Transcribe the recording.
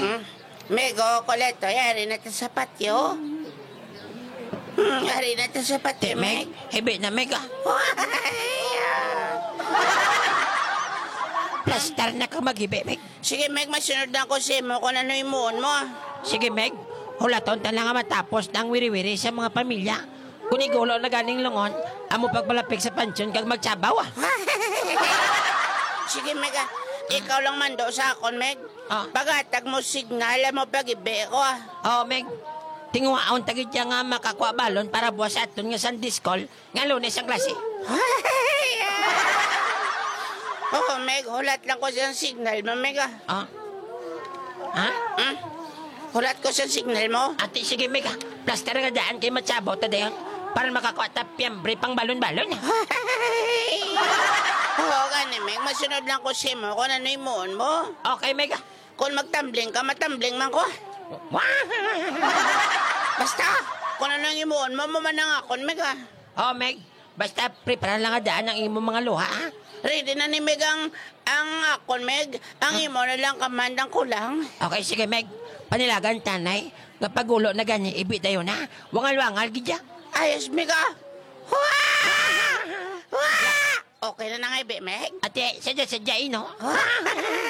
Mego, koleto, yari na ta sa patio. Yari na ta sa patio, Meg. Hibi na, Meg. Plastar na ka maghibi, Meg. Sige, Meg, masunod na ko si mo kung ano imuon mo. Sige, Meg. Hulaton ta lang nga matapos ng wiri-wiri sa mga pamilya. Kung igulo na ganing lungon, amo pagpalapik sa pansyon kag magtsabaw, Sige, Meg, ikaw lang mando sa akon, Meg. Pagatag mo signal, mo pag-ibi ko, Oh, Meg. Tinguaon tagit niya nga makakuha balon para buwas aton nga sandiskol nga lunes ang klase. Oo, Meg, hulat lang ko sa signal mo, Meg, Ha? Hulat ko sa signal mo. Ate, sige, Meg. Plaster nga daan kay matsabaw ta dayon para makakuha ta piyambre pang balon-balon. Oo, gani, Meg, masunod lang ko si mo kung ano imuon mo. Okay, Meg. Kung magtambling ka, matambling man ko. Basta, kung ano ang imuon mo, mamanang akon, Meg, Oh, Meg. Basta prepare lang nga daan ang imo mga luha, ha? Ready na ni Meg ang akon, Meg. Ang imo na lang kamandang kulang. Okay, sige, Meg. Panilagan tanay. Kapag ulo na ganyan, ibi tayo na. Wangal-wangal, gidya. Ayos, Meg, Okay na nga, Meg. Ate, sadya-sadya, no?